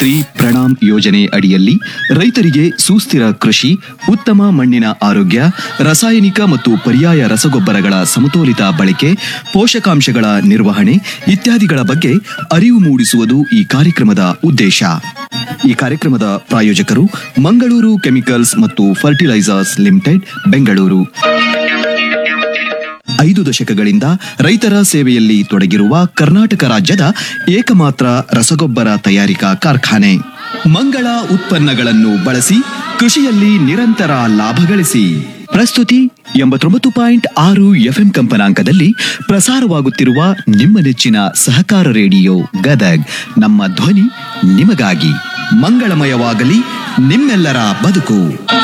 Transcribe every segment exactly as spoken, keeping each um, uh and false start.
ಪ್ರಧಾನಮಂತ್ರಿ ಪ್ರಣಾಮ್ ಯೋಜನೆ ಅಡಿಯಲ್ಲಿ ರೈತರಿಗೆ ಸುಸ್ಥಿರ ಕೃಷಿ, ಉತ್ತಮ ಮಣ್ಣಿನ ಆರೋಗ್ಯ, ರಾಸಾಯನಿಕ ಮತ್ತು ಪರ್ಯಾಯ ರಸಗೊಬ್ಬರಗಳ ಸಮತೋಲಿತ ಬಳಕೆ, ಪೋಷಕಾಂಶಗಳ ನಿರ್ವಹಣೆ ಇತ್ಯಾದಿಗಳ ಬಗ್ಗೆ ಅರಿವು ಮೂಡಿಸುವುದು ಈ ಕಾರ್ಯಕ್ರಮದ ಉದ್ದೇಶ. ಈ ಕಾರ್ಯಕ್ರಮದ ಪ್ರಾಯೋಜಕರು ಮಂಗಳೂರು ಕೆಮಿಕಲ್ಸ್ ಮತ್ತು ಫರ್ಟಿಲೈಸರ್ಸ್ ಲಿಮಿಟೆಡ್, ಬೆಂಗಳೂರು. ಐದು ದಶಕಗಳಿಂದ ರೈತರ ಸೇವೆಯಲ್ಲಿ ತೊಡಗಿರುವ ಕರ್ನಾಟಕ ರಾಜ್ಯದ ಏಕಮಾತ್ರ ರಸಗೊಬ್ಬರ ತಯಾರಿಕಾ ಕಾರ್ಖಾನೆ. ಮಂಗಳ ಉತ್ಪನ್ನಗಳನ್ನು ಬಳಸಿ ಕೃಷಿಯಲ್ಲಿ ನಿರಂತರ ಲಾಭ ಗಳಿಸಿ. ಪ್ರಸ್ತುತಿ ಎಂಬತ್ತೊಂಬತ್ತು ಪಾಯಿಂಟ್ ಆರು ಎಫ್ಎಂ ಕಂಪನಾಂಕದಲ್ಲಿ ಪ್ರಸಾರವಾಗುತ್ತಿರುವ ನಿಮ್ಮ ನೆಚ್ಚಿನ ಸಹಕಾರ ರೇಡಿಯೋ ಗದಗ್. ನಮ್ಮ ಧ್ವನಿ ನಿಮಗಾಗಿ. ಮಂಗಳಮಯವಾಗಲಿ ನಿಮ್ಮೆಲ್ಲರ ಬದುಕು.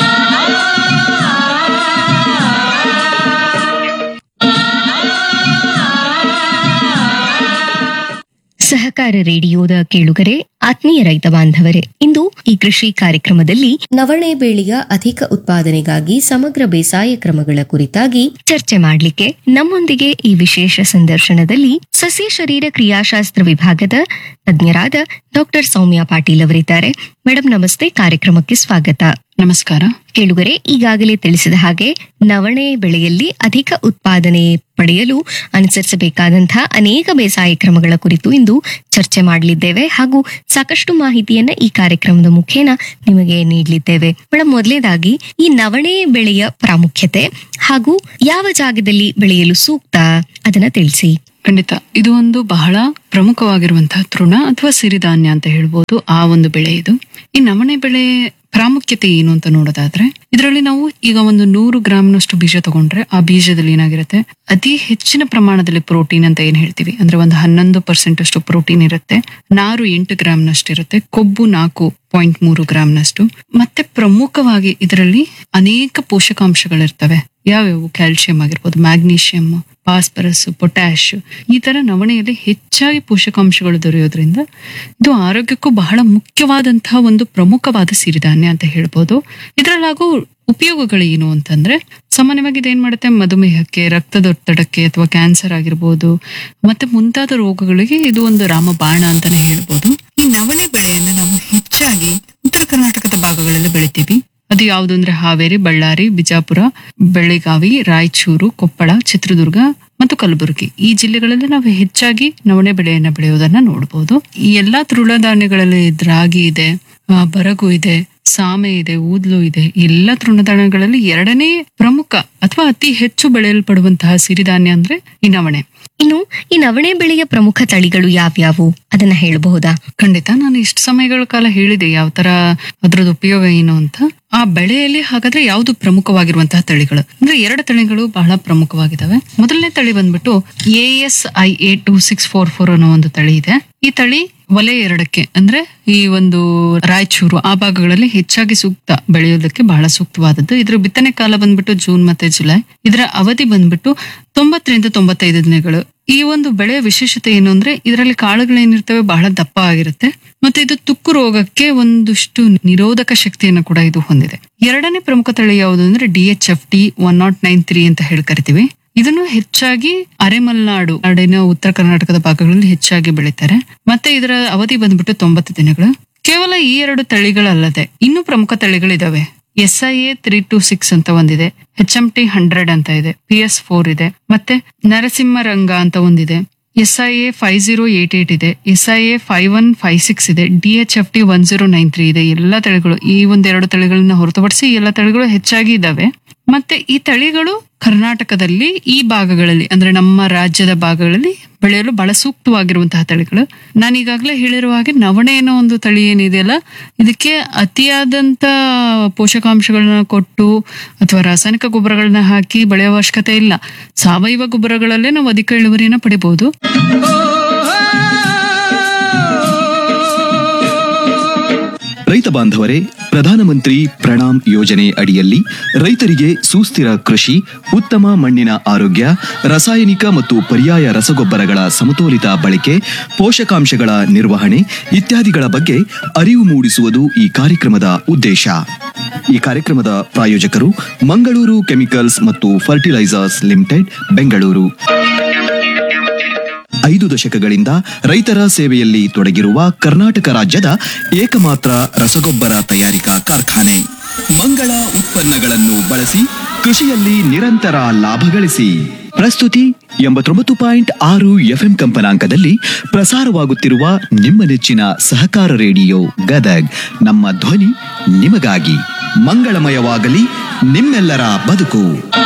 ಸಹಕಾರ ರೇಡಿಯೋದ ಕೇಳುಗರೆ, ಆತ್ಮೀಯ ರೈತ ಬಾಂಧವರೇ, ಇಂದು ಈ ಕೃಷಿ ಕಾರ್ಯಕ್ರಮದಲ್ಲಿ ನವಣೆ ಬೇಳೆಯ ಅಧಿಕ ಉತ್ಪಾದನೆಗಾಗಿ ಸಮಗ್ರ ಬೇಸಾಯ ಕ್ರಮಗಳ ಕುರಿತಾಗಿ ಚರ್ಚೆ ಮಾಡಲಿಕ್ಕೆ ನಮ್ಮೊಂದಿಗೆ ಈ ವಿಶೇಷ ಸಂದರ್ಶನದಲ್ಲಿ ಸಸ್ಯ ಶರೀರ ಕ್ರಿಯಾಶಾಸ್ತ್ರ ವಿಭಾಗದ ತಜ್ಞರಾದ ಡಾಕ್ಟರ್ ಸೌಮ್ಯ ಪಾಟೀಲ್ ಅವರಿದ್ದಾರೆ. ಮೇಡಮ್ ನಮಸ್ತೆ, ಕಾರ್ಯಕ್ರಮಕ್ಕೆ ಸ್ವಾಗತ. ನಮಸ್ಕಾರ. ಕೇಳುಗರೆ, ಈಗಾಗಲೇ ತಿಳಿಸಿದ ಹಾಗೆ ನವಣೆ ಬೆಳೆಯಲ್ಲಿ ಅಧಿಕ ಉತ್ಪಾದನೆ ಪಡೆಯಲು ಅನುಸರಿಸಬೇಕಾದಂತಹ ಅನೇಕ ಬೇಸಾಯ ಕ್ರಮಗಳ ಕುರಿತು ಇಂದು ಚರ್ಚೆ ಮಾಡಲಿದ್ದೇವೆ ಹಾಗೂ ಸಾಕಷ್ಟು ಮಾಹಿತಿಯನ್ನ ಈ ಕಾರ್ಯಕ್ರಮದ ಮುಖೇನ ನಿಮಗೆ ನೀಡಲಿದ್ದೇವೆ. ಮೇಡಮ್, ಮೊದಲನೇದಾಗಿ ಈ ನವಣೆ ಬೆಳೆಯ ಪ್ರಾಮುಖ್ಯತೆ ಹಾಗೂ ಯಾವ ಜಾಗದಲ್ಲಿ ಬೆಳೆಯಲು ಸೂಕ್ತ ಅದನ್ನ ತಿಳಿಸಿ. ಖಂಡಿತ, ಇದು ಒಂದು ಬಹಳ ಪ್ರಮುಖವಾಗಿರುವಂತಹ ತೃಣ ಅಥವಾ ಸಿರಿಧಾನ್ಯ ಅಂತ ಹೇಳ್ಬೋದು. ಆ ಒಂದು ಬೆಳೆ ಇದು. ಈ ನವಣೆ ಬೆಳೆ ಪ್ರಾಮುಖ್ಯತೆ ಏನು ಅಂತ ನೋಡೋದಾದ್ರೆ, ಇದರಲ್ಲಿ ನಾವು ಈಗ ಒಂದು ನೂರು ಗ್ರಾಮ್ನಷ್ಟು ಬೀಜ ತಗೊಂಡ್ರೆ ಆ ಬೀಜದಲ್ಲಿ ಏನಾಗಿರುತ್ತೆ, ಅತಿ ಹೆಚ್ಚಿನ ಪ್ರಮಾಣದಲ್ಲಿ ಪ್ರೋಟೀನ್ ಅಂತ ಏನ್ ಹೇಳ್ತೀವಿ, ಅಂದ್ರೆ ಒಂದು ಹನ್ನೊಂದು ಪರ್ಸೆಂಟ್ ಅಷ್ಟು ಪ್ರೋಟೀನ್ ಇರುತ್ತೆ. ನಾರು ಎಂಟು ಗ್ರಾಮ್ನಷ್ಟು ಇರುತ್ತೆ. ಕೊಬ್ಬು ನಾಲ್ಕು ಪಾಯಿಂಟ್ ಮೂರು ಗ್ರಾಮ್ನಷ್ಟು. ಮತ್ತೆ ಪ್ರಮುಖವಾಗಿ ಇದರಲ್ಲಿ ಅನೇಕ ಪೋಷಕಾಂಶಗಳಿರ್ತವೆ. ಯಾವ್ಯಾವು? ಕ್ಯಾಲ್ಸಿಯಂ ಆಗಿರ್ಬೋದು, ಮ್ಯಾಗ್ನೀಷಿಯಂ, ಫಾಸ್ಫರಸ್, ಪೊಟ್ಯಾಶ್, ಈ ತರ ನವಣೆಯಲ್ಲಿ ಹೆಚ್ಚಾಗಿ ಪೋಷಕಾಂಶಗಳು ದೊರೆಯೋದ್ರಿಂದ ಇದು ಆರೋಗ್ಯಕ್ಕೂ ಬಹಳ ಮುಖ್ಯವಾದಂತಹ ಒಂದು ಪ್ರಮುಖವಾದ ಸಿರಿಧಾನ್ಯ ಅಂತ ಹೇಳ್ಬೋದು. ಇದರಲ್ಲಾಗೋ ಉಪಯೋಗಗಳು ಏನು ಅಂತಂದ್ರೆ, ಸಾಮಾನ್ಯವಾಗಿ ಇದೇನ್ ಮಾಡುತ್ತೆ, ಮಧುಮೇಹಕ್ಕೆ, ರಕ್ತದೊತ್ತಡಕ್ಕೆ ಅಥವಾ ಕ್ಯಾನ್ಸರ್ ಆಗಿರ್ಬೋದು ಮತ್ತೆ ಮುಂತಾದ ರೋಗಗಳಿಗೆ ಇದು ಒಂದು ರಾಮಬಾಣ ಅಂತಾನೆ ಹೇಳ್ಬೋದು. ಈ ನವಣೆ ಬೆಳೆಯನ್ನು ನಾವು ಹೆಚ್ಚಾಗಿ ಉತ್ತರ ಕರ್ನಾಟಕದ ಭಾಗಗಳಲ್ಲಿ ಬೆಳಿತೀವಿ. ಅದು ಯಾವುದು ಅಂದ್ರೆ ಹಾವೇರಿ, ಬಳ್ಳಾರಿ, ಬಿಜಾಪುರ, ಬೆಳಗಾವಿ, ರಾಯಚೂರು, ಕೊಪ್ಪಳ, ಚಿತ್ರದುರ್ಗ ಮತ್ತು ಕಲಬುರಗಿ ಈ ಜಿಲ್ಲೆಗಳಲ್ಲಿ ನಾವು ಹೆಚ್ಚಾಗಿ ನವಣೆ ಬೆಳೆಯನ್ನ ಬೆಳೆಯೋದನ್ನ ನೋಡಬಹುದು. ಈ ಎಲ್ಲಾ ತೃಣಧಾನ್ಯಗಳಲ್ಲಿ ರಾಗಿ ಇದೆ, ಬರಗು ಇದೆ, ಸಾಮೆ ಇದೆ, ಊದ್ಲು ಇದೆ. ಎಲ್ಲ ತೃಣಧಾನ್ಯಗಳಲ್ಲಿ ಎರಡನೇ ಪ್ರಮುಖ ಅಥವಾ ಅತಿ ಹೆಚ್ಚು ಬೆಳೆಯಲ್ಪಡುವಂತಹ ಸಿರಿಧಾನ್ಯ ಅಂದ್ರೆ ಈ ನವಣೆ. ಇನ್ನು ಈ ನವಣೆ ಬೆಳೆಯ ಪ್ರಮುಖ ತಳಿಗಳು ಯಾವ್ಯಾವು ಅದನ್ನ ಹೇಳಬಹುದಾ? ಖಂಡಿತ, ನಾನು ಇಷ್ಟು ಸಮಯಗಳ ಕಾಲ ಹೇಳಿದೆ ಯಾವ ತರ ಅದ್ರದ್ದು ಉಪಯೋಗ ಏನು ಅಂತ. ಆ ಬೆಳೆಯಲ್ಲಿ ಹಾಗಾದ್ರೆ ಯಾವ್ದು ಪ್ರಮುಖವಾಗಿರುವಂತಹ ತಳಿಗಳು ಅಂದ್ರೆ ಎರಡು ತಳಿಗಳು ಬಹಳ ಪ್ರಮುಖವಾಗಿದ್ದಾವೆ. ಮೊದಲನೇ ತಳಿ ಬಂದ್ಬಿಟ್ಟು A S I A two six four four ಅನ್ನೋ ಒಂದು ತಳಿ ಇದೆ. ಈ ತಳಿ ವಲಯ ಎರಡಕ್ಕೆ ಅಂದ್ರೆ ಈ ಒಂದು ರಾಯಚೂರು ಆ ಭಾಗಗಳಲ್ಲಿ ಹೆಚ್ಚಾಗಿ ಸೂಕ್ತ ಬೆಳೆಯೋದಕ್ಕೆ ಬಹಳ ಸೂಕ್ತವಾದದ್ದು. ಇದ್ರ ಬಿತ್ತನೆ ಕಾಲ ಬಂದ್ಬಿಟ್ಟು ಜೂನ್ ಮತ್ತೆ ಜುಲೈ. ಇದರ ಅವಧಿ ಬಂದ್ಬಿಟ್ಟು ತೊಂಬತ್ತರಿಂದ ತೊಂಬತ್ತೈದು ದಿನಗಳು. ಈ ಒಂದು ಬೆಳೆಯ ವಿಶೇಷತೆ ಏನು ಅಂದ್ರೆ ಇದರಲ್ಲಿ ಕಾಳುಗಳೇನಿರ್ತವೆ ಬಹಳ ದಪ್ಪ ಆಗಿರುತ್ತೆ. ಮತ್ತೆ ಇದು ತುಕ್ಕು ರೋಗಕ್ಕೆ ಒಂದಷ್ಟು ನಿರೋಧಕ ಶಕ್ತಿಯನ್ನು ಕೂಡ ಇದು ಹೊಂದಿದೆ. ಎರಡನೇ ಪ್ರಮುಖ ತಳಿ ಯಾವುದು ಅಂದ್ರೆ D H F T one not nine three ಅಂತ ಹೇಳಿ ಕರಿತೀವಿ. ಇದನ್ನು ಹೆಚ್ಚಾಗಿ ಅರೆಮಲೆನಾಡು ನಾಡಿನ ಉತ್ತರ ಕರ್ನಾಟಕದ ಭಾಗಗಳಲ್ಲಿ ಹೆಚ್ಚಾಗಿ ಬೆಳೀತಾರೆ. ಮತ್ತೆ ಇದರ ಅವಧಿ ಬಂದ್ಬಿಟ್ಟು ತೊಂಬತ್ತು ದಿನಗಳು. ಕೇವಲ ಈ ಎರಡು ತಳಿಗಳಲ್ಲದೆ ಇನ್ನೂ ಪ್ರಮುಖ ತಳಿಗಳಿದಾವೆ. S I A three two six ಅಂತ ಒಂದಿದೆ, ಎಚ್ ಎಂ ಟಿ ಹಂಡ್ರೆಡ್ ಅಂತ ಇದೆ, ಪಿ ಎಸ್ ಫೋರ್ ಇದೆ, ಮತ್ತೆ ನರಸಿಂಹರಂಗ ಅಂತ ಒಂದಿದೆ, S I A five zero eight eight ಇದೆ, S I A five one five six ಇದೆ, D H F T one zero nine three ಇದೆ. ಎಲ್ಲ ತಳಿಗಳು, ಈ ಒಂದೆರಡು ತಳಿಗಳನ್ನ ಹೊರತುಪಡಿಸಿ ಎಲ್ಲ ತಳಿಗಳು ಹೆಚ್ಚಾಗಿ ಇದಾವೆ. ಮತ್ತೆ ಈ ತಳಿಗಳು ಕರ್ನಾಟಕದಲ್ಲಿ ಈ ಭಾಗಗಳಲ್ಲಿ ಅಂದ್ರೆ ನಮ್ಮ ರಾಜ್ಯದ ಭಾಗಗಳಲ್ಲಿ ಬೆಳೆಯಲು ಬಹಳ ಸೂಕ್ತವಾಗಿರುವಂತಹ ತಳಿಗಳು. ನಾನು ಈಗಾಗಲೇ ಹೇಳಿರುವ ಹಾಗೆ ನವಣೆ ಅನ್ನೋ ಒಂದು ತಳಿ ಏನಿದೆಯಲ್ಲ, ಇದಕ್ಕೆ ಅತಿಯಾದಂತ ಪೋಷಕಾಂಶಗಳನ್ನ ಕೊಟ್ಟು ಅಥವಾ ರಾಸಾಯನಿಕ ಗೊಬ್ಬರಗಳನ್ನ ಹಾಕಿ ಬೆಳೆಯುವ ಅವಶ್ಯಕತೆ ಇಲ್ಲ. ಸಾವಯವ ಗೊಬ್ಬರಗಳಲ್ಲೇ ನಾವು ಅಧಿಕ ಇಳುವರಿಯನ್ನ ಪಡಿಬಹುದು. ರೈತ ಬಾಂಧವರೇ, ಪ್ರಧಾನಮಂತ್ರಿ ಪ್ರಣಾಮ್ ಯೋಜನೆ ಅಡಿಯಲ್ಲಿ ರೈತರಿಗೆ ಸುಸ್ಥಿರ ಕೃಷಿ, ಉತ್ತಮ ಮಣ್ಣಿನ ಆರೋಗ್ಯ, ರಾಸಾಯನಿಕ ಮತ್ತು ಪರ್ಯಾಯ ರಸಗೊಬ್ಬರಗಳ ಸಮತೋಲಿತ ಬಳಕೆ, ಪೋಷಕಾಂಶಗಳ ನಿರ್ವಹಣೆ ಇತ್ಯಾದಿಗಳ ಬಗ್ಗೆ ಅರಿವು ಮೂಡಿಸುವುದು ಈ ಕಾರ್ಯಕ್ರಮದ ಉದ್ದೇಶ. ಈ ಕಾರ್ಯಕ್ರಮದ ಪ್ರಾಯೋಜಕರು ಮಂಗಳೂರು ಕೆಮಿಕಲ್ಸ್ ಮತ್ತು ಫರ್ಟಿಲೈಸರ್ಸ್ ಲಿಮಿಟೆಡ್, ಬೆಂಗಳೂರು. ಐದು ದಶಕಗಳಿಂದ ರೈತರ ಸೇವೆಯಲ್ಲಿ ತೊಡಗಿರುವ ಕರ್ನಾಟಕ ರಾಜ್ಯದ ಏಕಮಾತ್ರ ರಸಗೊಬ್ಬರ ತಯಾರಿಕಾ ಕಾರ್ಖಾನೆ. ಮಂಗಳ ಉತ್ಪನ್ನಗಳನ್ನು ಬಳಸಿ ಕೃಷಿಯಲ್ಲಿ ನಿರಂತರ ಲಾಭ ಗಳಿಸಿ. ಪ್ರಸ್ತುತಿ ಎಂಬತ್ತೊಂಬತ್ತು ಪಾಯಿಂಟ್ ಆರು ಎಫ್ಎಂ ಕಂಪನಾಂಕದಲ್ಲಿ ಪ್ರಸಾರವಾಗುತ್ತಿರುವ ನಿಮ್ಮ ನೆಚ್ಚಿನ ಸಹಕಾರ ರೇಡಿಯೋ ಗದಗ್. ನಮ್ಮ ಧ್ವನಿ ನಿಮಗಾಗಿ. ಮಂಗಳಮಯವಾಗಲಿ ನಿಮ್ಮೆಲ್ಲರ ಬದುಕು.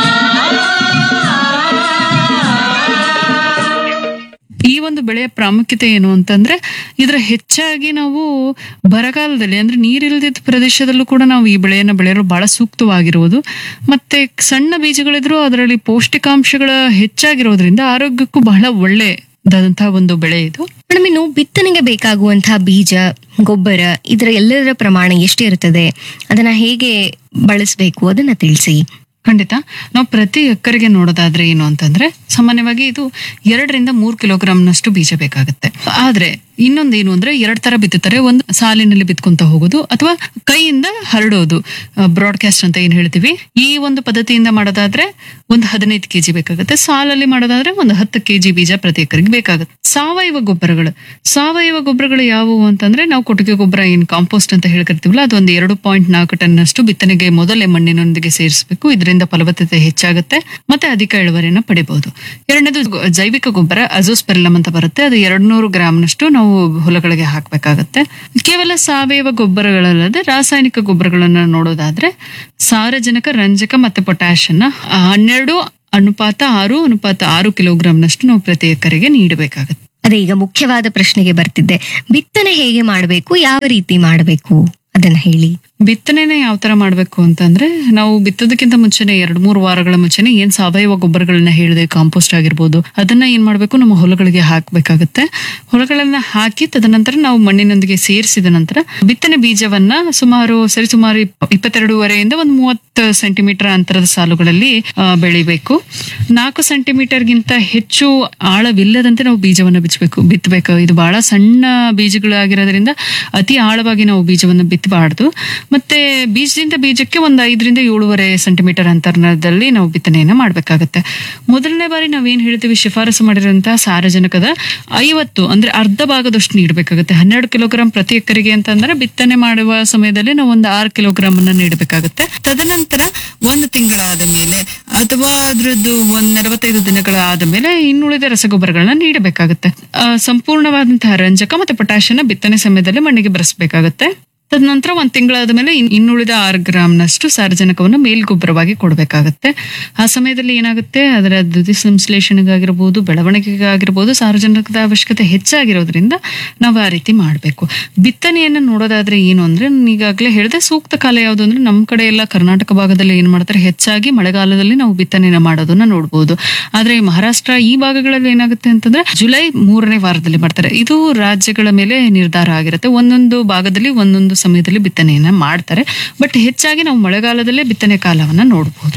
ಈ ಒಂದು ಬೆಳೆಯ ಪ್ರಾಮುಖ್ಯತೆ ಏನು ಅಂತಂದ್ರೆ ಇದರ ಹೆಚ್ಚಾಗಿ ನಾವು ಬರಗಾಲದಲ್ಲಿ ಅಂದ್ರೆ ನೀರಿಲ್ಲದ ಪ್ರದೇಶದಲ್ಲೂ ಕೂಡ ನಾವು ಈ ಬೆಳೆಯನ್ನು ಬೆಳೆಯಲು ಬಹಳ ಸೂಕ್ತವಾಗಿರುವುದು. ಮತ್ತೆ ಸಣ್ಣ ಬೀಜಗಳಿದ್ರು ಅದರಲ್ಲಿ ಪೌಷ್ಟಿಕಾಂಶಗಳ ಹೆಚ್ಚಾಗಿರೋದ್ರಿಂದ ಆರೋಗ್ಯಕ್ಕೂ ಬಹಳ ಒಳ್ಳೆಯದಾದಂತಹ ಒಂದು ಬೆಳೆ ಇದು. ಮೇಡಮ್, ಇನ್ನು ಬಿತ್ತನೆಗೆ ಬೇಕಾಗುವಂತಹ ಬೀಜ, ಗೊಬ್ಬರ ಇದರ ಎಲ್ಲದರ ಪ್ರಮಾಣ ಎಷ್ಟಿರುತ್ತದೆ, ಅದನ್ನ ಹೇಗೆ ಬಳಸಬೇಕು ಅದನ್ನ ತಿಳಿಸಿ. ಖಂಡಿತ. ನಾವು ಪ್ರತಿ ಎಕರೆಗೆ ನೋಡೋದಾದ್ರೆ ಏನು ಅಂತಂದ್ರೆ ಸಾಮಾನ್ಯವಾಗಿ ಇದು ಎರಡರಿಂದ ಮೂರು ಕಿಲೋಗ್ರಾಮ್ನಷ್ಟು ಬೀಜ ಬೇಕಾಗುತ್ತೆ. ಆದ್ರೆ ಇನ್ನೊಂದೇನು ಅಂದ್ರೆ ಎರಡ್ ತರ ಬಿತ್ತುತ್ತಾರೆ. ಒಂದು ಸಾಲಿನಲ್ಲಿ ಬಿತ್ಕೊಂತ ಹೋಗೋದು ಅಥವಾ ಕೈಯಿಂದ ಹರಡೋದು, ಬ್ರಾಡ್ಕಾಸ್ಟ್ ಅಂತ ಏನ್ ಹೇಳ್ತೀವಿ. ಈ ಒಂದು ಪದ್ಧತಿಯಿಂದ ಮಾಡೋದಾದ್ರೆ ಒಂದು ಹದಿನೈದು ಕೆಜಿ ಬೇಕಾಗುತ್ತೆ. ಸಾಲಲ್ಲಿ ಮಾಡೋದಾದ್ರೆ ಒಂದು ಹತ್ತು ಕೆಜಿ ಬೀಜ ಪ್ರತಿ ಎಕರೆಗೆ ಬೇಕಾಗುತ್ತೆ. ಸಾವಯವ ಗೊಬ್ಬರಗಳು ಸಾವಯವ ಗೊಬ್ಬರಗಳು ಯಾವುವು ಅಂತಂದ್ರೆ ನಾವು ಕೊಟ್ಟಿಗೆ ಗೊಬ್ಬರ ಏನ್ ಕಾಂಪೋಸ್ಟ್ ಅಂತ ಹೇಳ್ಕರ್ತೀವಲ್ಲ, ಅದೊಂದು ಎರಡು ಪಾಯಿಂಟ್ ನಾಲ್ಕು ಟನ್ ಅಷ್ಟು ಬಿತ್ತನೆಗೆ ಮೊದಲೇ ಮಣ್ಣಿನೊಂದಿಗೆ ಸೇರಿಸಬೇಕು. ಇದರಿಂದ ಫಲವತ್ತತೆ ಹೆಚ್ಚಾಗುತ್ತೆ ಮತ್ತೆ ಅಧಿಕ ಇಳುವರಿಯನ್ನು ಪಡಿಬಹುದು. ಎರಡನೇದು ಜೈವಿಕ ಗೊಬ್ಬರ ಅಜೋಸ್ಪೆರಿಲಮ್ ಅಂತ ಬರುತ್ತೆ. ಅದು ಎರಡ್ ನೂರು ಗ್ರಾಮ್ನಷ್ಟು ನಾವು ಹೊಲಗಳಿಗೆ ಹಾಕ್ಬೇಕಾಗತ್ತೆ. ಕೇವಲ ಸಾವಯವ ಗೊಬ್ಬರಗಳಲ್ಲದೆ ರಾಸಾಯನಿಕ ಗೊಬ್ಬರಗಳನ್ನ ನೋಡೋದಾದ್ರೆ ಸಾರಜನಕ, ರಂಜಕ ಮತ್ತೆ ಪೊಟ್ಯಾಷ್ ಅನ್ನ ಹನ್ನೆರಡು ಅನುಪಾತ ಆರು ಅನುಪಾತ ಆರು ಕಿಲೋಗ್ರಾಮ್ನಷ್ಟು ನಾವು ಪ್ರತಿ ಎಕರೆಗೆ ನೀಡಬೇಕಾಗತ್ತೆ. ಅದೇ ಈಗ ಮುಖ್ಯವಾದ ಪ್ರಶ್ನೆಗೆ ಬರ್ತಿದ್ದೆ. ಬಿತ್ತನೆ ಹೇಗೆ ಮಾಡಬೇಕು, ಯಾವ ರೀತಿ ಮಾಡಬೇಕು ಅದನ್ನ ಹೇಳಿ. ಬಿತ್ತನೆನ ಯಾವ ತರ ಮಾಡ್ಬೇಕು ಅಂತಂದ್ರೆ ನಾವು ಬಿತ್ತೋದಕ್ಕಿಂತ ಮುಂಚೆನೆ ಎರಡ್ ಮೂರು ವಾರಗಳ ಮುಂಚೆನೆ ಏನ್ ಸಾವಯವ ಗೊಬ್ಬರಗಳನ್ನ ಹೇಳಿದೆ, ಕಾಂಪೋಸ್ಟ್ ಆಗಿರ್ಬೋದು, ಅದನ್ನ ಏನ್ ಮಾಡ್ಬೇಕು ನಮ್ಮ ಹೊಲಗಳಿಗೆ ಹಾಕ್ಬೇಕಾಗತ್ತೆ. ಹೊಲಗಳನ್ನ ಹಾಕಿ ತದನಂತರ ನಾವು ಮಣ್ಣಿನೊಂದಿಗೆ ಸೇರಿಸಿದ ನಂತರ ಬಿತ್ತನೆ ಬೀಜವನ್ನ ಸುಮಾರು ಸರಿ ಸುಮಾರು ಇಪ್ಪತ್ತೆರಡೂವರೆಯಿಂದ ಒಂದು ಮೂವತ್ತು ಸೆಂಟಿಮೀಟರ್ ಅಂತರದ ಸಾಲುಗಳಲ್ಲಿ ಬೆಳಿಬೇಕು. ನಾಲ್ಕು ಸೆಂಟಿಮೀಟರ್ಗಿಂತ ಹೆಚ್ಚು ಆಳವಿಲ್ಲದಂತೆ ನಾವು ಬೀಜವನ್ನ ಬಿಚ್ಚಬೇಕು ಬಿತ್ತಬೇಕು. ಇದು ಬಹಳ ಸಣ್ಣ ಬೀಜಗಳಾಗಿರೋದ್ರಿಂದ ಅತಿ ಆಳವಾಗಿ ನಾವು ಬೀಜವನ್ನ ಬಿತ್ತಬಾರ್ದು. ಮತ್ತೆ ಬೀಜದಿಂದ ಬೀಜಕ್ಕೆ ಒಂದು ಐದರಿಂದ ಏಳುವರೆ ಸೆಂಟಿಮೀಟರ್ ಅಂತರದಲ್ಲಿ ನಾವು ಬಿತ್ತನೆಯನ್ನ ಮಾಡ್ಬೇಕಾಗತ್ತೆ. ಮೊದಲನೇ ಬಾರಿ ನಾವೇನ್ ಹೇಳ್ತೀವಿ, ಶಿಫಾರಸು ಮಾಡಿರುವಂತಹ ಸಾರಜನಕದ ಐವತ್ತು ಅಂದ್ರೆ ಅರ್ಧ ಭಾಗದಷ್ಟು ನೀಡಬೇಕಾಗುತ್ತೆ. ಹನ್ನೆರಡು ಕಿಲೋಗ್ರಾಂ ಪ್ರತಿ ಎಕರೆಗೆ ಅಂತಂದ್ರೆ ಬಿತ್ತನೆ ಮಾಡುವ ಸಮಯದಲ್ಲಿ ನಾವು ಒಂದು ಆರು ಕಿಲೋಗ್ರಾಮ್ ಅನ್ನ ನೀಡಬೇಕಾಗುತ್ತೆ. ತದನಂತರ ಒಂದು ತಿಂಗಳಾದ ಮೇಲೆ ಅಥವಾ ಅದ್ರದ್ದು ಒಂದ್ ನಲವತ್ತೈದು ದಿನಗಳಾದ ಮೇಲೆ ಇನ್ನುಳಿದ ರಸಗೊಬ್ಬರಗಳನ್ನ ನೀಡಬೇಕಾಗುತ್ತೆ. ಸಂಪೂರ್ಣವಾದಂತಹ ರಂಜಕ ಮತ್ತೆ ಪೊಟ್ಯಾಷಿಯನ್ನ ಬಿತ್ತನೆ ಸಮಯದಲ್ಲಿ ಮಣ್ಣಿಗೆ ಬೆರೆಸಬೇಕಾಗುತ್ತೆ. ತದನಂತರ ಒಂದ್ ತಿಂಗಳಾದ ಮೇಲೆ ಇನ್ನುಳಿದ ಆರು ಗ್ರಾಮ್ನಷ್ಟು ಸಾರಜನಕವನ್ನು ಮೇಲ್ಗೊಬ್ಬರವಾಗಿ ಕೊಡಬೇಕಾಗತ್ತೆ. ಆ ಸಮಯದಲ್ಲಿ ಏನಾಗುತ್ತೆ, ಅದರ ದ್ಯುತಿ ಸಂಶ್ಲೇಷಣೆಗಾಗಿರ್ಬೋದು, ಬೆಳವಣಿಗೆಗಾಗಿರ್ಬೋದು ಸಾರಜನಕದ ಅವಶ್ಯಕತೆ ಹೆಚ್ಚಾಗಿರೋದ್ರಿಂದ ನಾವು ಆ ರೀತಿ ಮಾಡಬೇಕು. ಬಿತ್ತನೆಯನ್ನ ನೋಡೋದಾದ್ರೆ ಏನು ಅಂದ್ರೆ ಈಗಾಗಲೇ ಹೇಳಿದೆ, ಸೂಕ್ತ ಕಾಲ ಯಾವುದು ಅಂದ್ರೆ ನಮ್ಮ ಕಡೆ ಎಲ್ಲ ಕರ್ನಾಟಕ ಭಾಗದಲ್ಲಿ ಏನ್ ಮಾಡ್ತಾರೆ, ಹೆಚ್ಚಾಗಿ ಮಳೆಗಾಲದಲ್ಲಿ ನಾವು ಬಿತ್ತನೆಯನ್ನ ಮಾಡೋದನ್ನ ನೋಡ್ಬೋದು. ಆದ್ರೆ ಮಹಾರಾಷ್ಟ್ರ ಈ ಭಾಗಗಳಲ್ಲಿ ಏನಾಗುತ್ತೆ ಅಂತಂದ್ರೆ ಜುಲೈ ಮೂರನೇ ವಾರದಲ್ಲಿ ಮಾಡ್ತಾರೆ. ಇದು ರಾಜ್ಯಗಳ ಮೇಲೆ ನಿರ್ಧಾರ ಆಗಿರುತ್ತೆ. ಒಂದೊಂದು ಭಾಗದಲ್ಲಿ ಒಂದೊಂದು ಸಮಯದಲ್ಲಿ ಬಿತ್ತನೆಯನ್ನ ಮಾಡ್ತಾರೆ. ಬಟ್ ಹೆಚ್ಚಾಗಿ ನಾವು ಮಳೆಗಾಲದಲ್ಲೇ ಬಿತ್ತನೆ ಕಾಲವನ್ನ ನೋಡಬಹುದು.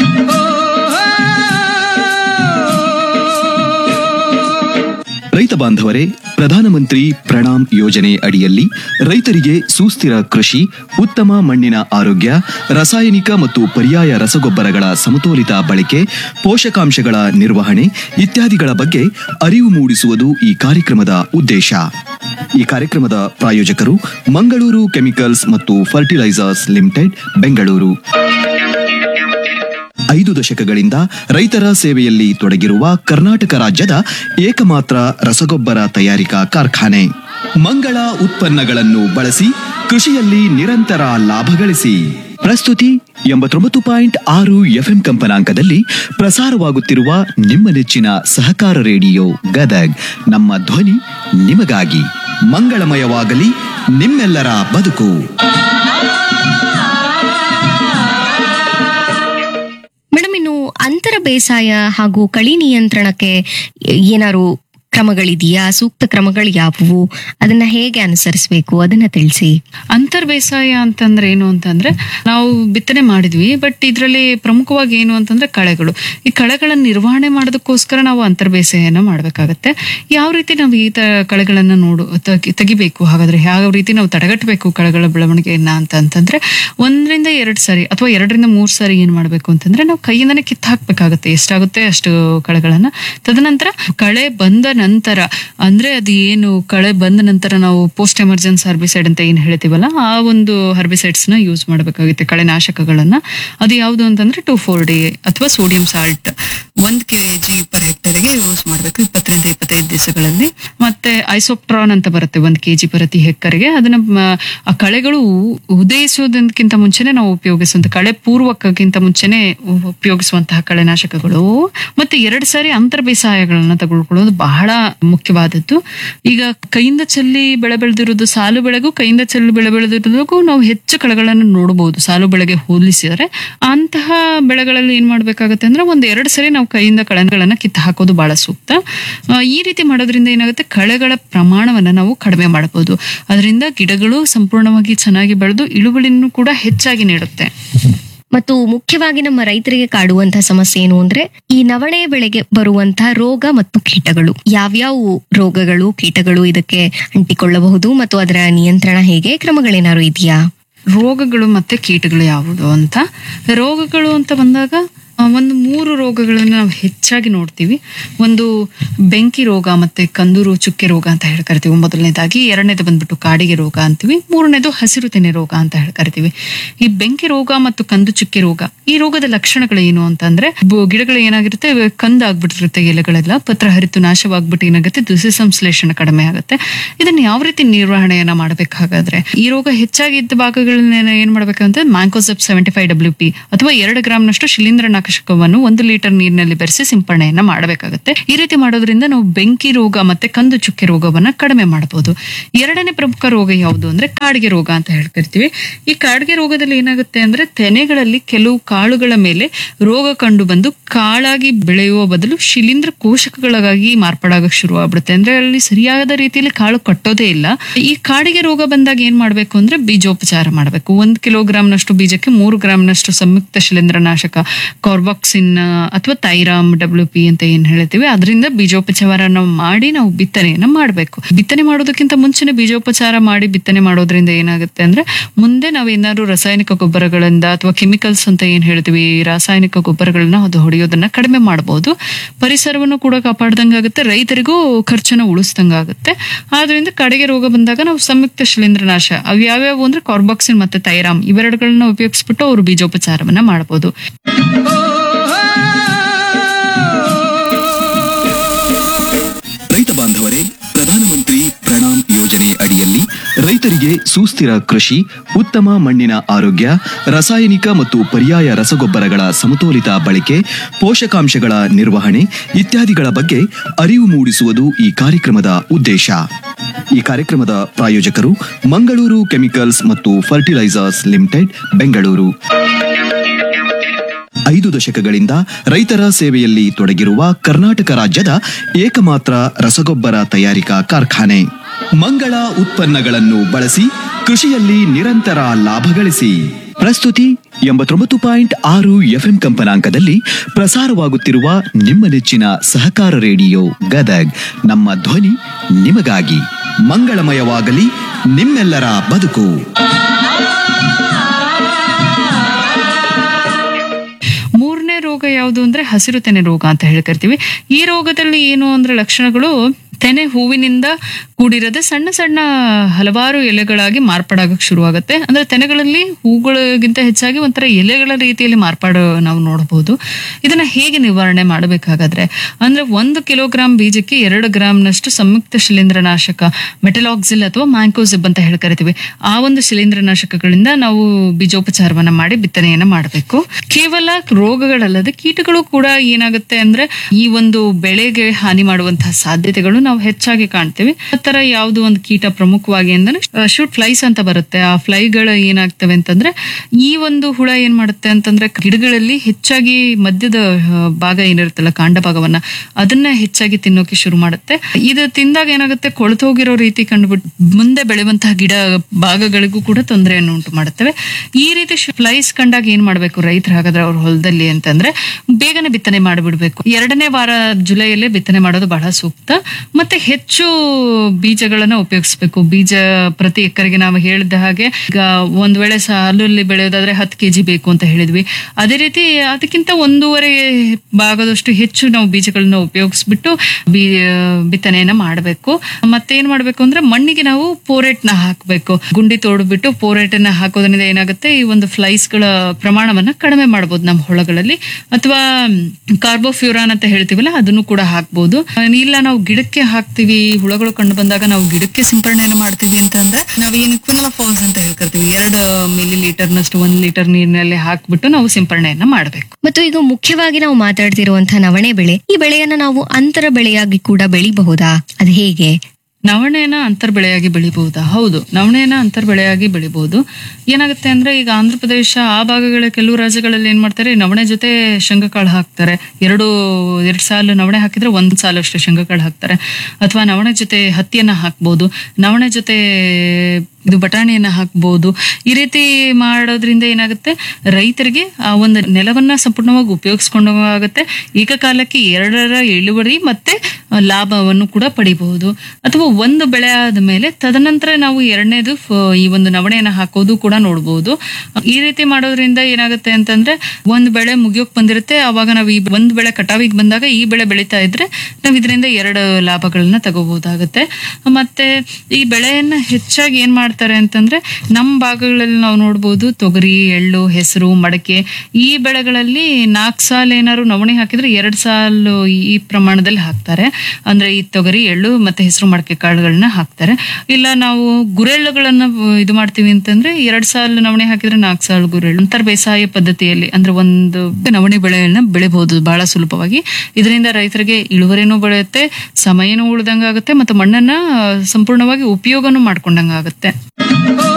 ರೈತ ಬಾಂಧವರೇ, ಪ್ರಧಾನಮಂತ್ರಿ ಪ್ರಣಾಮ್ ಯೋಜನೆ ಅಡಿಯಲ್ಲಿ ರೈತರಿಗೆ ಸುಸ್ಥಿರ ಕೃಷಿ, ಉತ್ತಮ ಮಣ್ಣಿನ ಆರೋಗ್ಯ, ರಾಸಾಯನಿಕ ಮತ್ತು ಪರ್ಯಾಯ ರಸಗೊಬ್ಬರಗಳ ಸಮತೋಲಿತ ಬಳಕೆ, ಪೋಷಕಾಂಶಗಳ ನಿರ್ವಹಣೆ ಇತ್ಯಾದಿಗಳ ಬಗ್ಗೆ ಅರಿವು ಮೂಡಿಸುವುದು ಈ ಕಾರ್ಯಕ್ರಮದ ಉದ್ದೇಶ. ಈ ಕಾರ್ಯಕ್ರಮದ ಪ್ರಾಯೋಜಕರು ಮಂಗಳೂರು ಕೆಮಿಕಲ್ಸ್ ಮತ್ತು ಫರ್ಟಿಲೈಸರ್ಸ್ ಲಿಮಿಟೆಡ್, ಬೆಂಗಳೂರು. ಐದು ದಶಕಗಳಿಂದ ರೈತರ ಸೇವೆಯಲ್ಲಿ ತೊಡಗಿರುವ ಕರ್ನಾಟಕ ರಾಜ್ಯದ ಏಕಮಾತ್ರ ರಸಗೊಬ್ಬರ ತಯಾರಿಕಾ ಕಾರ್ಖಾನೆ. ಮಂಗಳ ಉತ್ಪನ್ನಗಳನ್ನು ಬಳಸಿ ಕೃಷಿಯಲ್ಲಿ ನಿರಂತರ ಲಾಭ ಗಳಿಸಿ. ಪ್ರಸ್ತುತಿ ಎಂಬತ್ತೊಂಬತ್ತು ಪಾಯಿಂಟ್ ಆರು ಎಫ್ಎಂ ಕಂಪನಾಂಕದಲ್ಲಿ ಪ್ರಸಾರವಾಗುತ್ತಿರುವ ನಿಮ್ಮ ನೆಚ್ಚಿನ ಸಹಕಾರ ರೇಡಿಯೋ ಗದಗ್. ನಮ್ಮ ಧ್ವನಿ ನಿಮಗಾಗಿ. ಮಂಗಳಮಯವಾಗಲಿ ನಿಮ್ಮೆಲ್ಲರ ಬದುಕು. ಮೇಡಮ್, ಇನ್ನು ಅಂತರ ಬೇಸಾಯ ಹಾಗೂ ಕಳಿ ನಿಯಂತ್ರಣಕ್ಕೆ ಏನಾದ್ರು ಕ್ರಮಗಳಿದೆಯಾ? ಸೂಕ್ತ ಕ್ರಮಗಳು ಯಾವುವು? ಅದನ್ನ ಹೇಗೆ ಅನುಸರಿಸಬೇಕು ಅದನ್ನ ತಿಳಿಸಿ. ಅಂತರ್ ಬೇಸಾಯ ಅಂತಂದ್ರೆ ಏನು ಅಂತಂದ್ರೆ ನಾವು ಬಿತ್ತನೆ ಮಾಡಿದ್ವಿ, ಬಟ್ ಇದರಲ್ಲಿ ಪ್ರಮುಖವಾಗಿ ಏನು ಅಂತಂದ್ರೆ ಕಳೆಗಳು. ಈ ಕಳೆಗಳನ್ನ ನಿರ್ವಹಣೆ ಮಾಡೋದಕ್ಕೋಸ್ಕರ ನಾವು ಅಂತರ್ ಬೇಸಾಯನ ಮಾಡ್ಬೇಕಾಗತ್ತೆ. ಯಾವ ರೀತಿ ನಾವು ಈ ತ ಕಳೆಗಳನ್ನ ನೋಡು ತೆಗಿಬೇಕು, ಹಾಗಾದ್ರೆ ಯಾವ ರೀತಿ ನಾವು ತಡೆಗಟ್ಟಬೇಕು ಕಳೆಗಳ ಬೆಳವಣಿಗೆಯನ್ನ ಅಂತ ಅಂತಂದ್ರೆ ಒಂದರಿಂದ ಎರಡ್ ಸಾರಿ ಅಥವಾ ಎರಡರಿಂದ ಮೂರ್ ಸಾರಿ ಏನ್ ಮಾಡ್ಬೇಕು ಅಂತಂದ್ರೆ ನಾವು ಕೈಯಿಂದನೇ ಕಿತ್ತು ಹಾಕ್ಬೇಕಾಗತ್ತೆ. ಎಷ್ಟಾಗುತ್ತೆ ಅಷ್ಟು ಕಳೆಗಳನ್ನ. ತದನಂತರ ಕಳೆ ಬಂದ ನಂತರ ಅಂದ್ರೆ ಅದು ಏನು ಕಳೆ ಬಂದ ನಂತರ ನಾವು ಪೋಸ್ಟ್ ಎಮರ್ಜೆನ್ಸ್ ಹರ್ಬಿಸೈಡ್ ಅಂತ ಏನ್ ಹೇಳ್ತೀವಲ್ಲ, ಆ ಒಂದು ಹರ್ಬಿಸೈಡ್ಸ್ ನ ಯೂಸ್ ಮಾಡಬೇಕಾಗುತ್ತೆ, ಕಳೆನಾಶಕಗಳನ್ನ. ಅದು ಯಾವುದು ಅಂತಂದ್ರೆ ಟೂ ಫೋರ್ ಡಿ ಅಥವಾ ಸೋಡಿಯಂ ಸಾಲ್ಟ್ ಒಂದ್ ಕೆಜಿ ಪರ್ ಹೆಕ್ಟರ್ಗೆ ಯೂಸ್ ಮಾಡಬೇಕು ಇಪ್ಪತ್ತರಿಂದ ಇಪ್ಪತ್ತೈದು ದಿವಸಗಳಲ್ಲಿ. ಮತ್ತೆ ಐಸೋಪ್ಟ್ರಾನ್ ಅಂತ ಬರುತ್ತೆ ಒಂದ್ ಕೆಜಿ ಪ್ರತಿ ಹೆಕ್ಟರ್ಗೆ. ಅದನ್ನ ಮ- ಆ ಕಳೆಗಳು ಉದಯಿಸೋದಕ್ಕಿಂತ ಮುಂಚೆನೆ ನಾವು ಉಪಯೋಗಿಸುವಂತ, ಕಳೆ ಪೂರ್ವಕ್ಕಿಂತ ಮುಂಚೆನೆ ಉಪಯೋಗಿಸುವಂತಹ ಕಳೆನಾಶಕಗಳು. ಮತ್ತೆ ಎರಡ್ ಸಾರಿ ಅಂತರ್ ಬೇಸಾಯಗಳನ್ನ ತಗೊಳ್ಕೊಳ್ಳೋದು ಬಹಳ ಮುಖ್ಯವಾದದ್ದು. ಈಗ ಕೈಯಿಂದ ಚೆಲ್ಲಿ ಬೆಳೆ ಬೆಳೆದಿರೋದು, ಸಾಲು ಬೆಳೆಗೂ ಕೈಯಿಂದ ಚೆಲ್ಲಿ ಬೆಳೆ ಬೆಳೆದಿರೋದಕ್ಕೂ ನಾವು ಹೆಚ್ಚು ಕಳೆಗಳನ್ನು ನೋಡಬಹುದು ಸಾಲು ಬೆಳೆಗೆ ಹೋಲಿಸಿದರೆ. ಅಂತಹ ಬೆಳೆಗಳಲ್ಲಿ ಏನ್ ಮಾಡ್ಬೇಕಾಗತ್ತೆ ಅಂದ್ರೆ ಒಂದ್ ಎರಡ್ ಸರಿ ನಾವು ಕೈಯಿಂದ ಕಳೆಗಳನ್ನ ಕಿತ್ತು ಹಾಕೋದು ಬಹಳ ಸೂಕ್ತ. ಆ, ಈ ರೀತಿ ಮಾಡೋದ್ರಿಂದ ಏನಾಗುತ್ತೆ, ಕಳೆಗಳ ಪ್ರಮಾಣವನ್ನ ನಾವು ಕಡಿಮೆ ಮಾಡಬಹುದು. ಅದರಿಂದ ಗಿಡಗಳು ಸಂಪೂರ್ಣವಾಗಿ ಚೆನ್ನಾಗಿ ಬೆಳೆದು ಇಳುವರಿನೂ ಕೂಡ ಹೆಚ್ಚಾಗಿ ನೀಡುತ್ತೆ. ಮತ್ತು ಮುಖ್ಯವಾಗಿ ನಮ್ಮ ರೈತರಿಗೆ ಕಾಡುವಂತಹ ಸಮಸ್ಯೆ ಏನು ಅಂದ್ರೆ ಈ ನವಣೆ ಬೆಳೆಗೆ ಬರುವಂತಹ ರೋಗ ಮತ್ತು ಕೀಟಗಳು. ಯಾವ್ಯಾವ ರೋಗಗಳು, ಕೀಟಗಳು ಇದಕ್ಕೆ ಅಂಟಿಕೊಳ್ಳಬಹುದು ಮತ್ತು ಅದರ ನಿಯಂತ್ರಣ ಹೇಗೆ, ಕ್ರಮಗಳೇನಾದ್ರು ಇದೆಯಾ? ರೋಗಗಳು ಮತ್ತೆ ಕೀಟಗಳು ಯಾವುದು ಅಂತ. ರೋಗಗಳು ಅಂತ ಬಂದಾಗ ಆ, ಒಂದು ಮೂರು ರೋಗಗಳನ್ನ ನಾವು ಹೆಚ್ಚಾಗಿ ನೋಡ್ತೀವಿ. ಒಂದು ಬೆಂಕಿ ರೋಗ ಮತ್ತೆ ಕಂದೂರು ಚುಕ್ಕೆ ರೋಗ ಅಂತ ಹೇಳಿ ಕರಿತೀವಿ ಮೊದಲನೇದಾಗಿ. ಎರಡನೇದು ಬಂದ್ಬಿಟ್ಟು ಕಾಡಿಗೆ ರೋಗ ಅಂತೀವಿ. ಮೂರನೇದು ಹಸಿರು ತೆನೆ ರೋಗ ಅಂತ ಹೇಳಿ ಕರಿತೀವಿ. ಈ ಬೆಂಕಿ ರೋಗ ಮತ್ತು ಕಂದು ಚುಕ್ಕೆ ರೋಗ, ಈ ರೋಗದ ಲಕ್ಷಣಗಳು ಏನು ಅಂತಂದ್ರೆ ಬು- ಗಿಡಗಳು ಏನಾಗಿರುತ್ತೆ, ಕಂದಾಗ್ಬಿಟ್ಟಿರುತ್ತೆ ಎಲೆಗಳೆಲ್ಲ, ಪತ್ರ ಹರಿತು ನಾಶವಾಗ್ಬಿಟ್ಟು ಏನಾಗುತ್ತೆ, ದುಸಿ ಸಂಶ್ಲೇಷಣೆ ಕಡಿಮೆ ಆಗುತ್ತೆ. ಇದನ್ನ ಯಾವ ರೀತಿ ನಿರ್ವಹಣೆಯನ್ನ ಮಾಡ್ಬೇಕಾಗಾದ್ರೆ, ಈ ರೋಗ ಹೆಚ್ಚಾಗಿ ಇದ್ದ ಭಾಗಗಳನ್ನ ಏನ್ ಮಾಡ್ಬೇಕಂದ್ರೆ mancozeb seventy five W P ಅಥವಾ ಎರಡು ಗ್ರಾಮ್ ನಷ್ಟು ಶಿಲೀಂಧ್ರನಾಶಕವನ್ನು ಒಂದು ಲೀಟರ್ ನೀರಿನಲ್ಲಿ ಬೆರೆಸಿ ಸಿಂಪರಣೆಯನ್ನ ಮಾಡಬೇಕಾಗುತ್ತೆ. ಈ ರೀತಿ ಮಾಡೋದ್ರಿಂದ ನಾವು ಬೆಂಕಿ ರೋಗ ಮತ್ತೆ ಕಂದು ಚುಕ್ಕೆ ರೋಗವನ್ನ ಕಡಿಮೆ ಮಾಡಬಹುದು. ಎರಡನೇ ಪ್ರಮುಖ ರೋಗ ಯಾವುದು ಅಂದ್ರೆ ಕಾಡಿಗೆ ರೋಗ ಅಂತ ಹೇಳ್ತಿರ್ತೀವಿ. ಈ ಕಾಡಿಗೆ ರೋಗದಲ್ಲಿ ಏನಾಗುತ್ತೆ ಅಂದ್ರೆ ತೆನೆಗಳಲ್ಲಿ ಕೆಲವು ಕಾಳುಗಳ ಮೇಲೆ ರೋಗ ಕಂಡು ಬಂದು ಕಾಳಾಗಿ ಬೆಳೆಯುವ ಬದಲು ಶಿಲೀಂಧ್ರ ಕೋಶಕಗಳಾಗಿ ಮಾರ್ಪಾಡಾಗಕ್ಕೆ ಶುರು ಆಗ್ಬಿಡುತ್ತೆ. ಅಂದ್ರೆ ಅಲ್ಲಿ ಸರಿಯಾದ ರೀತಿಯಲ್ಲಿ ಕಾಳು ಕಟ್ಟೋದೇ ಇಲ್ಲ. ಈ ಕಾಡಿಗೆ ರೋಗ ಬಂದಾಗ ಏನ್ ಮಾಡ್ಬೇಕು ಅಂದ್ರೆ ಬೀಜೋಪಚಾರ ಮಾಡಬೇಕು. ಒಂದ್ ಕಿಲೋಗ್ರಾಮ್ ನಷ್ಟು ಬೀಜಕ್ಕೆ ಮೂರು ಗ್ರಾಮ್ ನಷ್ಟು ಸಂಯುಕ್ತ ಶಿಲೀಂಧ್ರನಾಶಕ ಕಾರ್ಬಾಕ್ಸಿನ್ ಅಥವಾ ಥೈರಾಮ್ ಡಬ್ಲ್ಯೂ ಪಿ ಅಂತ ಏನ್ ಹೇಳ್ತೀವಿ, ಅದರಿಂದ ಬೀಜೋಪಚಾರ ನಾವು ಮಾಡಿ ನಾವು ಬಿತ್ತನೆಯನ್ನ ಮಾಡಬೇಕು. ಬಿತ್ತನೆ ಮಾಡೋದಕ್ಕಿಂತ ಮುಂಚೆನೆ ಬೀಜೋಪಚಾರ ಮಾಡಿ ಬಿತ್ತನೆ ಮಾಡೋದ್ರಿಂದ ಏನಾಗುತ್ತೆ ಅಂದ್ರೆ ಮುಂದೆ ನಾವು ಏನಾದ್ರು ರಾಸಾಯನಿಕ ಗೊಬ್ಬರಗಳಿಂದ ಅಥವಾ ಕೆಮಿಕಲ್ಸ್ ಅಂತ ಏನ್ ಹೇಳ್ತೀವಿ, ರಾಸಾಯನಿಕ ಗೊಬ್ಬರಗಳನ್ನ ಅದು ಹೊಡೆಯೋದನ್ನ ಕಡಿಮೆ ಮಾಡಬಹುದು. ಪರಿಸರವನ್ನು ಕೂಡ ಕಾಪಾಡ್ದಂಗಾಗುತ್ತೆ, ರೈತರಿಗೂ ಖರ್ಚನ್ನ ಉಳಿಸ್ದಂಗಾಗುತ್ತೆ. ಆದ್ರಿಂದ ಕಡೆಗೆ ರೋಗ ಬಂದಾಗ ನಾವು ಸಂಯುಕ್ತ ಶಿಲೀಂಧ್ರನಾಶ ಅವು ಯಾವ್ಯಾವು ಅಂದ್ರೆ ಕಾರ್ಬಾಕ್ಸಿನ್ ಮತ್ತೆ ಥೈರಾಮ್ ಇವೆರಡುಗಳನ್ನ ಉಪಯೋಗಿಸ್ಬಿಟ್ಟು ಅವರು ಬೀಜೋಪಚಾರವನ್ನ ಮಾಡಬಹುದು. ರೈತ ಬಾಂಧವರೇ, ಪ್ರಧಾನಮಂತ್ರಿ ಪ್ರಣಾಮ್ ಯೋಜನೆ ಅಡಿಯಲ್ಲಿ ರೈತರಿಗೆ ಸುಸ್ಥಿರ ಕೃಷಿ, ಉತ್ತಮ ಮಣ್ಣಿನ ಆರೋಗ್ಯ, ರಾಸಾಯನಿಕ ಮತ್ತು ಪರ್ಯಾಯ ರಸಗೊಬ್ಬರಗಳ ಸಮತೋಲಿತ ಬಳಕೆ, ಪೋಷಕಾಂಶಗಳ ನಿರ್ವಹಣೆ ಇತ್ಯಾದಿಗಳ ಬಗ್ಗೆ ಅರಿವು ಮೂಡಿಸುವುದು ಈ ಕಾರ್ಯಕ್ರಮದ ಉದ್ದೇಶ. ಈ ಕಾರ್ಯಕ್ರಮದ ಪ್ರಾಯೋಜಕರು ಮಂಗಳೂರು ಕೆಮಿಕಲ್ಸ್ ಮತ್ತು ಫರ್ಟಿಲೈಸರ್ಸ್ ಲಿಮಿಟೆಡ್, ಬೆಂಗಳೂರು. ಐದು ದಶಕಗಳಿಂದ ರೈತರ ಸೇವೆಯಲ್ಲಿ ತೊಡಗಿರುವ ಕರ್ನಾಟಕ ರಾಜ್ಯದ ಏಕಮಾತ್ರ ರಸಗೊಬ್ಬರ ತಯಾರಿಕಾ ಕಾರ್ಖಾನೆ. ಮಂಗಳ ಉತ್ಪನ್ನಗಳನ್ನು ಬಳಸಿ ಕೃಷಿಯಲ್ಲಿ ನಿರಂತರ ಲಾಭ ಗಳಿಸಿ. ಪ್ರಸ್ತುತಿ ಎಂಬತ್ತೊಂಬತ್ತು ಪಾಯಿಂಟ್ ಆರು ಎಫ್ಎಂ ಕಂಪನಾಂಕದಲ್ಲಿ ಪ್ರಸಾರವಾಗುತ್ತಿರುವ ನಿಮ್ಮ ನೆಚ್ಚಿನ ಸಹಕಾರ ರೇಡಿಯೋ ಗದಗ್. ನಮ್ಮ ಧ್ವನಿ ನಿಮಗಾಗಿ. ಮಂಗಳಮಯವಾಗಲಿ ನಿಮ್ಮೆಲ್ಲರ ಬದುಕು. ಮೂರನೇ ರೋಗ ಯಾವುದು ಅಂದ್ರೆ ಹಸಿರು ತೆನೆ ರೋಗ ಅಂತ ಹೇಳ್ತಿರ್ತೀವಿ. ಈ ರೋಗದಲ್ಲಿ ಏನು ಅಂದ್ರೆ ಲಕ್ಷಣಗಳು ತೆನೆ ಹೂವಿನಿಂದ ಕೂಡಿರದೆ ಸಣ್ಣ ಸಣ್ಣ ಹಲವಾರು ಎಲೆಗಳಾಗಿ ಮಾರ್ಪಾಡಾಗಕ್ಕೆ ಶುರುವಾಗುತ್ತೆ. ಅಂದ್ರೆ ತೆನೆಗಳಲ್ಲಿ ಹೂಗಳಿಗಿಂತ ಹೆಚ್ಚಾಗಿ ಒಂಥರ ಎಲೆಗಳ ರೀತಿಯಲ್ಲಿ ಮಾರ್ಪಾಡು ನಾವು ನೋಡಬಹುದು. ಇದನ್ನ ಹೇಗೆ ನಿವಾರಣೆ ಮಾಡಬೇಕಾಗಾದ್ರೆ ಅಂದ್ರೆ ಒಂದು ಕಿಲೋಗ್ರಾಮ್ ಬೀಜಕ್ಕೆ ಎರಡು ಗ್ರಾಮ್ ನಷ್ಟು ಸಂಯುಕ್ತ ಶಿಲೀಂಧ್ರನಾಶಕ ಮೆಟಲಾಕ್ಸಿಲ್ ಅಥವಾ ಮ್ಯಾಂಕೋಸಿಬ್ ಅಂತ ಹೇಳಿ ಕರಿತೀವಿ, ಆ ಒಂದು ಶಿಲೀಂಧ್ರನಾಶಕಗಳಿಂದ ನಾವು ಬೀಜೋಪಚಾರವನ್ನ ಮಾಡಿ ಬಿತ್ತನೆಯನ್ನ ಮಾಡಬೇಕು. ಕೇವಲ ರೋಗಗಳಲ್ಲದೆ ಕೀಟಗಳು ಕೂಡ ಏನಾಗುತ್ತೆ ಅಂದ್ರೆ ಈ ಒಂದು ಬೆಳೆಗೆ ಹಾನಿ ಮಾಡುವಂತಹ ಸಾಧ್ಯತೆಗಳು ನಾವು ಹೆಚ್ಚಾಗಿ ಕಾಣ್ತೀವಿ. ಆತರ ಯಾವ್ದು ಒಂದು ಕೀಟ ಪ್ರಮುಖವಾಗಿ ಅಂದ್ರೆ ಶೂಟ್ ಫ್ಲೈಸ್ ಅಂತ ಬರುತ್ತೆ. ಆ ಫ್ಲೈಗಳು ಏನಾಗ್ತವೆ ಅಂತಂದ್ರೆ ಈ ಒಂದು ಹುಳ ಏನ್ ಮಾಡುತ್ತೆ ಅಂತಂದ್ರೆ ಗಿಡಗಳಲ್ಲಿ ಹೆಚ್ಚಾಗಿ ಮಧ್ಯದ ಭಾಗ ಏನಿರುತ್ತಲ್ಲ ಕಾಂಡ ಭಾಗವನ್ನ ಅದನ್ನ ಹೆಚ್ಚಾಗಿ ತಿನ್ನೋಕೆ ಶುರು ಮಾಡುತ್ತೆ. ಇದು ತಿಂದಾಗ ಏನಾಗುತ್ತೆ, ಕೊಳೆತು ಹೋಗಿರೋ ರೀತಿ ಕಂಡುಬಿಟ್ಟು ಮುಂದೆ ಬೆಳೆಯುವಂತಹ ಗಿಡ ಭಾಗಗಳಿಗೂ ಕೂಡ ತೊಂದರೆಯನ್ನು ಉಂಟು ಮಾಡುತ್ತವೆ. ಈ ರೀತಿ ಫ್ಲೈಸ್ ಕಂಡಾಗ ಏನ್ ಮಾಡ್ಬೇಕು ರೈತರು ಹಾಗಾದ್ರೆ ಅವ್ರ ಹೊಲದಲ್ಲಿ ಅಂತಂದ್ರೆ ಬೇಗನೆ ಬಿತ್ತನೆ ಮಾಡಿಬಿಡ್ಬೇಕು. ಎರಡನೇ ವಾರ ಜುಲೈಯಲ್ಲೇ ಬಿತ್ತನೆ ಮಾಡೋದು ಬಹಳ ಸೂಕ್ತ. ಮತ್ತೆ ಹೆಚ್ಚು ಬೀಜಗಳನ್ನ ಉಪಯೋಗಿಸ್ಬೇಕು. ಬೀಜ ಪ್ರತಿ ಎಕರೆಗೆ ನಾವು ಹೇಳಿದ ಹಾಗೆ ಈಗ ಒಂದ್ ವೇಳೆ ಸಾಲಲ್ಲಿ ಬೆಳೆಯೋದಾದ್ರೆ ಹತ್ತು ಕೆಜಿ ಬೇಕು ಅಂತ ಹೇಳಿದ್ವಿ. ಅದೇ ರೀತಿ ಅದಕ್ಕಿಂತ ಒಂದೂವರೆ ಭಾಗದಷ್ಟು ಹೆಚ್ಚು ನಾವು ಬೀಜಗಳನ್ನ ಉಪಯೋಗಿಸ್ಬಿಟ್ಟು ಬೀ ಬಿತ್ತನೆಯನ್ನ ಮಾಡಬೇಕು. ಮತ್ತೇನ್ ಮಾಡ್ಬೇಕು ಅಂದ್ರೆ ಮಣ್ಣಿಗೆ ನಾವು ಪೋರೆಟ್ ನ ಹಾಕ್ಬೇಕು. ಗುಂಡಿ ತೋಡ್ಬಿಟ್ಟು ಪೋರೆಟ್ ನ ಹಾಕೋದ್ರಿಂದ ಏನಾಗುತ್ತೆ, ಈ ಒಂದು ಫ್ಲೈಸ್ ಗಳ ಪ್ರಮಾಣವನ್ನ ಕಡಿಮೆ ಮಾಡಬಹುದು ನಮ್ಮ ಹೊಳಗಳಲ್ಲಿ. ಅಥವಾ ಕಾರ್ಬೋಫ್ಯೂರಾನ್ ಅಂತ ಹೇಳ್ತೀವಲ್ಲ, ಅದನ್ನು ಕೂಡ ಹಾಕ್ಬಹುದು. ಇಲ್ಲ ನಾವು ಗಿಡಕ್ಕೆ ಹಾಕ್ತಿವಿ, ಹುಳಗಳು ಕಂಡು ಬಂದಾಗ ನಾವು ಗಿಡಕ್ಕೆ ಸಿಂಪರಣೆಯನ್ನು ಮಾಡ್ತೀವಿ ಅಂತಂದ್ರೆ ನಾವೇನು ಕ್ವಿನೋಫಾಸ್ ಅಂತ ಹೇಳ್ಕೊಳ್ತೀವಿ, ಎರಡು ಮಿಲಿ ಲೀಟರ್ನಷ್ಟು ಒಂದ್ ಲೀಟರ್ ನೀರಿನಲ್ಲಿ ಹಾಕ್ಬಿಟ್ಟು ನಾವು ಸಿಂಪರಣೆಯನ್ನ ಮಾಡಬೇಕು. ಮತ್ತು ಈಗ ಮುಖ್ಯವಾಗಿ ನಾವು ಮಾತಾಡ್ತಿರುವಂತಹ ನವಣೆ ಬೆಳೆ, ಈ ಬೆಳೆಯನ್ನ ನಾವು ಅಂತರ ಬೆಳೆಯಾಗಿ ಕೂಡ ಬೆಳಿಬಹುದಾ? ಅದು ಹೇಗೆ? ನವಣೆನ ಅಂತರ್ ಬೆಳೆಯಾಗಿ ಬೆಳಿಬಹುದಾ? ಹೌದು, ನವಣೆನ ಅಂತರ್ ಬೆಳೆಯಾಗಿ ಬೆಳಿಬಹುದು. ಏನಾಗುತ್ತೆ ಅಂದ್ರೆ ಈಗ ಆಂಧ್ರ ಪ್ರದೇಶ ಆ ಭಾಗಗಳ ಕೆಲವು ರಾಜ್ಯಗಳಲ್ಲಿ ಏನ್ ಮಾಡ್ತಾರೆ, ನವಣೆ ಜೊತೆ ಶೇಂಗಾಕಾಳು ಹಾಕ್ತಾರೆ. ಎರಡು ಎರಡ್ ಸಾಲು ನವಣೆ ಹಾಕಿದ್ರೆ ಒಂದ್ ಸಾಲು ಅಷ್ಟು ಶೇಂಗಾಕಾಳು ಹಾಕ್ತಾರೆ. ಅಥವಾ ನವಣೆ ಜೊತೆ ಹತ್ತಿಯನ್ನ ಹಾಕ್ಬಹುದು, ನವಣೆ ಜೊತೆ ಇದು ಬಟಾಣಿಯನ್ನ ಹಾಕ್ಬಹುದು. ಈ ರೀತಿ ಮಾಡೋದ್ರಿಂದ ಏನಾಗುತ್ತೆ, ರೈತರಿಗೆ ಆ ಒಂದು ನೆಲವನ್ನ ಸಂಪೂರ್ಣವಾಗಿ ಉಪಯೋಗಿಸ್ಕೊಂಡಾಗುತ್ತೆ. ಏಕಕಾಲಕ್ಕೆ ಎರಡರ ಇಳುವರಿ ಮತ್ತೆ ಲಾಭವನ್ನು ಕೂಡ ಪಡಿಬಹುದು. ಅಥವಾ ಒಂದು ಬೆಳೆ ಆದ್ಮೇಲೆ ತದನಂತರ ನಾವು ಎರಡನೇದು ಈ ಒಂದು ನವಣೆಯನ್ನ ಹಾಕೋದು ಕೂಡ ನೋಡ್ಬೋದು. ಈ ರೀತಿ ಮಾಡೋದ್ರಿಂದ ಏನಾಗುತ್ತೆ ಅಂತಂದ್ರೆ ಒಂದ್ ಬೆಳೆ ಮುಗಿಯೋಕ್ ಬಂದಿರುತ್ತೆ, ಅವಾಗ ನಾವು ಈ ಒಂದ್ ಬೆಳೆ ಕಟಾವಿಗೆ ಬಂದಾಗ ಈ ಬೆಳೆ ಬೆಳೀತಾ ಇದ್ರೆ ನಾವ್ ಇದರಿಂದ ಎರಡು ಲಾಭಗಳನ್ನ ತಗೋಬಹುದಾಗುತ್ತೆ. ಮತ್ತೆ ಈ ಬೆಳೆಯನ್ನ ಹೆಚ್ಚಾಗಿ ಏನ್ ಮಾಡ್ತಾರೆ ಅಂತಂದ್ರೆ ನಮ್ಮ ಭಾಗಗಳಲ್ಲಿ ನಾವು ನೋಡ್ಬೋದು, ತೊಗರಿ, ಎಳ್ಳು, ಹೆಸರು, ಮಡಕೆ ಈ ಬೆಳೆಗಳಲ್ಲಿ ನಾಲ್ಕು ಸಾಲು ಏನಾದ್ರು ನವಣೆ ಹಾಕಿದ್ರೆ ಎರಡ್ ಸಾಲು ಈ ಪ್ರಮಾಣದಲ್ಲಿ ಹಾಕ್ತಾರೆ. ಅಂದ್ರೆ ಈ ತೊಗರಿ, ಎಳ್ಳು ಮತ್ತೆ ಹೆಸರು, ಮಡಕೆ ಕಾಳುಗಳನ್ನ ಹಾಕ್ತಾರೆ. ಇಲ್ಲ ನಾವು ಗುರೆಳ್ಳುಗಳನ್ನ ಇದು ಮಾಡ್ತೀವಿ ಅಂತಂದ್ರೆ ಎರಡ್ ಸಾಲು ನವಣೆ ಹಾಕಿದ್ರೆ ನಾಲ್ಕು ಸಾಲು ಗುರೆಳ್ಳು. ಅಂತರ್ ಬೇಸಾಯ ಪದ್ಧತಿಯಲ್ಲಿ ಅಂದ್ರೆ ಒಂದು ನವಣೆ ಬೆಳೆಯನ್ನ ಬೆಳಿಬಹುದು ಬಹಳ ಸುಲಭವಾಗಿ. ಇದರಿಂದ ರೈತರಿಗೆ ಇಳುವರಿನೂ ಬೆಳೆಯುತ್ತೆ, ಸಮಯನೂ ಉಳಿದಂಗಾಗುತ್ತೆ, ಮತ್ತೆ ಮಣ್ಣನ್ನ ಸಂಪೂರ್ಣವಾಗಿ ಉಪಯೋಗನೂ ಮಾಡ್ಕೊಂಡಂಗಾಗುತ್ತೆ.